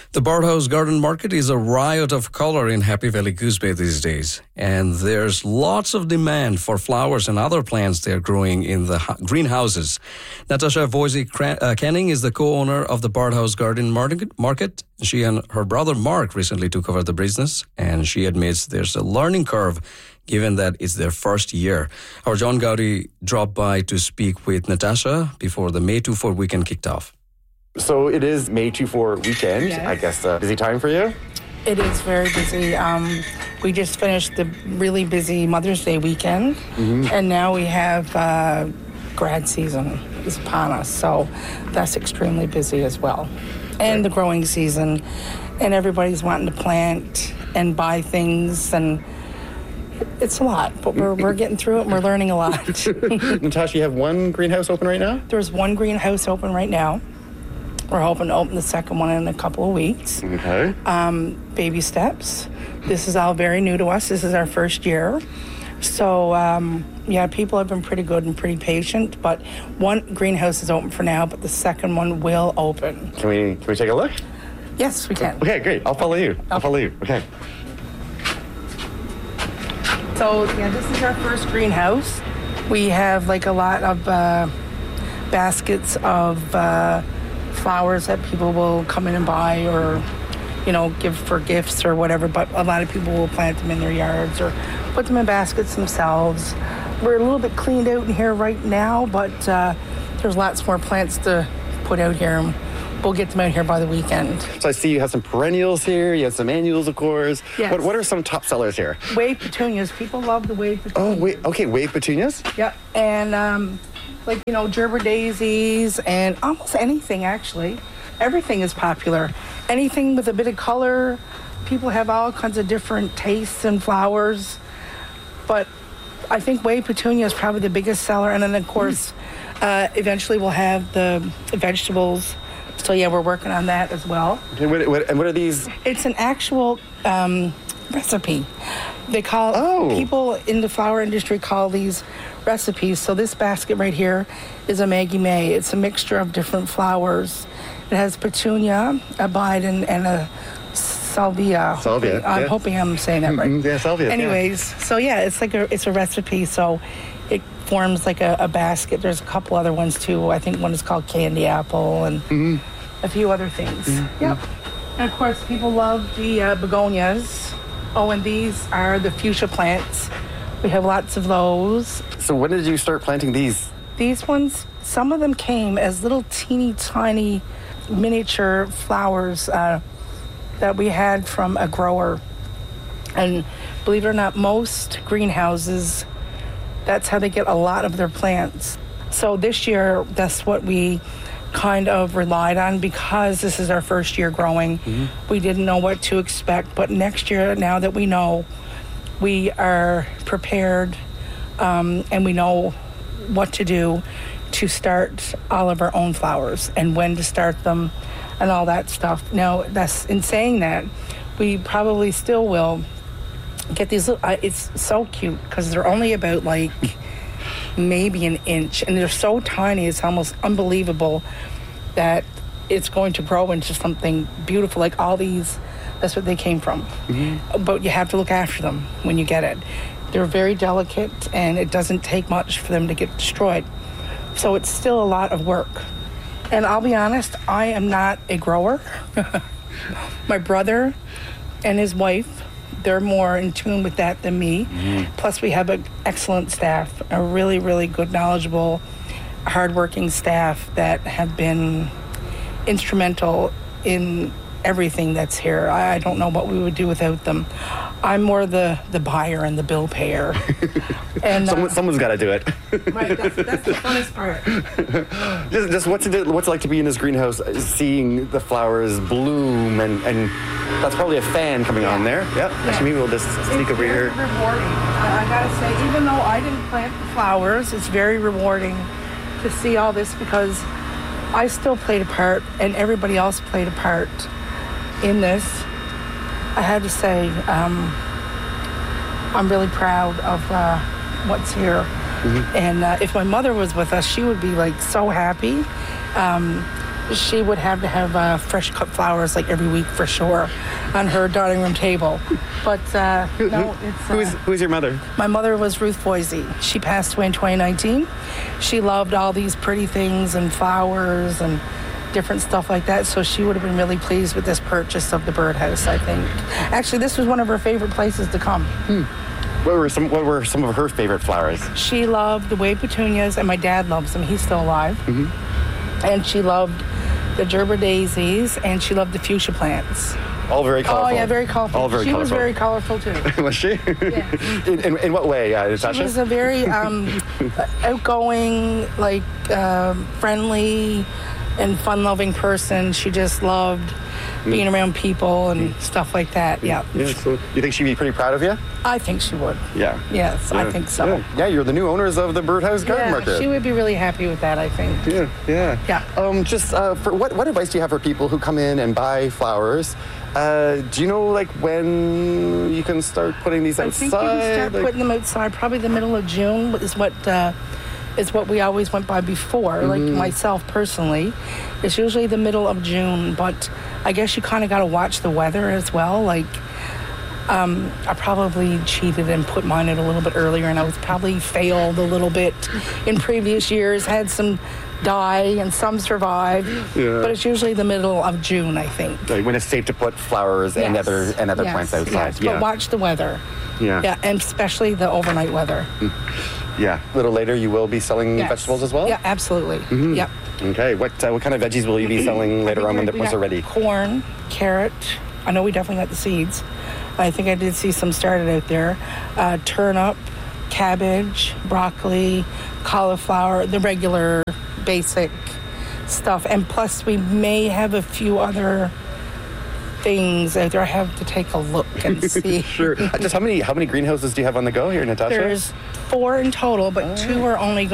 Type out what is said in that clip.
The Birdhouse Garden Market is a riot of color in Happy Valley Goose Bay these days. And there's lots of demand for flowers and other plants they're growing in the greenhouses. Natasha Voisey-Canning is the co-owner of the Birdhouse Garden Market. She and her brother Mark recently took over the business, and she admits there's a learning curve given that it's their first year. Our John Gowdy dropped by to speak with Natasha before the May 24 weekend kicked off. So it is May 24 weekend. Yes. I guess a busy time for you? It is very busy. We just finished the really busy Mother's Day weekend, and now we have grad season is upon us, so that's extremely busy as well. And the growing season, and everybody's wanting to plant and buy things, and it's a lot, but we're getting through it, and we're learning a lot. Natasha, you have one greenhouse open right now? There's one greenhouse open right now. We're hoping to open the second one in a couple of weeks. Okay. Baby steps. This is all very new to us. This is our first year. So, people have been pretty good and pretty patient, but one greenhouse is open for now, but the second one will open. Can we take a look? Yes, we can. Okay, great. I'll follow you. Okay. So, this is our first greenhouse. We have like a lot of baskets of flowers that people will come in and buy or, give for gifts or whatever, but a lot of people will plant them in their yards or put them in baskets themselves. We're a little bit cleaned out in here right now, but there's lots more plants to put out here, and we'll get them out here by the weekend. So I see you have some perennials here. You have some annuals, of course. Yes. What are some top sellers here? Wave petunias. People love the wave petunias. Oh, wait. Okay, wave petunias? Yep. And Gerber daisies and almost anything, actually. Everything is popular. Anything with a bit of color. People have all kinds of different tastes and flowers. But I think wave petunia is probably the biggest seller. And then, of course, eventually we'll have the vegetables. So, we're working on that as well. Okay, and what are these? It's an actual recipe. They call, people in the flower industry call these recipes. So this basket right here is a Maggie May. It's a mixture of different flowers. It has petunia, a bide, and a salvia. Salvia. I'm hoping I'm saying that right. Yeah, salvia. Anyways, so it's a recipe. So it forms like a basket. There's a couple other ones too. I think one is called candy apple and a few other things. Yep. And of course, people love the begonias. Oh, and these are the fuchsia plants. We have lots of those. So when did you start planting these? These ones, some of them came as little teeny tiny miniature flowers that we had from a grower. And believe it or not, most greenhouses, that's how they get a lot of their plants. So this year, that's what we kind of relied on because this is our first year growing. We didn't know what to expect, but next year, now that we know, we are prepared and we know what to do to start all of our own flowers and when to start them and all that stuff. Now, that's in saying that, we probably still will get these little, it's so cute because they're only about like maybe an inch and they're so tiny, it's almost unbelievable that it's going to grow into something beautiful. Like all these, that's what they came from. But you have to look after them when you get it. They're very delicate and it doesn't take much for them to get destroyed. So it's still a lot of work. And I'll be honest, I am not a grower. My brother and his wife, they're more in tune with that than me. Plus we have an excellent staff, a really, really good, knowledgeable, hardworking staff that have been instrumental in everything that's here. I don't know what we would do without them. I'm more the buyer and the bill payer. And someone's got to do it. Right, that's the funnest part. Just what's it like to be in this greenhouse, seeing the flowers bloom, and that's probably a fan coming on there. Yep. Actually, maybe we'll just sneak over here. It's very rewarding. I gotta say, even though I didn't plant the flowers, it's very rewarding to see all this because I still played a part, and everybody else played a part in this. I had to say, I'm really proud of what's here. And if my mother was with us, she would be like so happy. she would have to have fresh cut flowers like every week for sure on her dining room table. But no, it's... Who's your mother? My mother was Ruth Boise. She passed away in 2019. She loved all these pretty things and flowers and different stuff like that, so she would have been really pleased with this purchase of the birdhouse, I think. Actually, this was one of her favorite places to come. What were some of her favorite flowers? She loved the wave petunias, and my dad loves them. He's still alive. And she loved the Gerber daisies, and she loved the fuchsia plants. All very colorful. Oh, yeah, very colorful. All very she colorful. was very colorful, too. Was she? Yeah. In what way, Natasha? She was a very outgoing, friendly, and fun-loving person. She just loved being around people and stuff like that. Yeah. So you think she'd be pretty proud of you? I think she would. Yeah. Yes, I think so. Yeah, you're the new owners of the Birdhouse Garden Market. She would be really happy with that, I think. Yeah. Just for what advice do you have for people who come in and buy flowers? Do you know when you can start putting these outside? I think you can start putting them outside. Probably the middle of June is what we always went by before. Like myself personally, it's usually the middle of June. But I guess you kind of got to watch the weather as well. I probably cheated and put mine out a little bit earlier, and I was probably failed a little bit in previous years. Had some die and some survived, but it's usually the middle of June, I think. When it's safe to put flowers and other plants outside. Yes. But watch the weather. Yeah, and especially the overnight weather. Yeah. A little later, you will be selling vegetables as well? Yeah, absolutely. Yep. Okay. What kind of veggies will you be selling later on once they're ready? Corn, carrot. I know we definitely got the seeds. I think I did see some started out there. Turnip, cabbage, broccoli, cauliflower, the regular basic stuff. And plus, we may have a few other things out there. I have to take a look and see. Sure. Just how many greenhouses do you have on the go here, Natasha? There's 4 in total, but 2 are only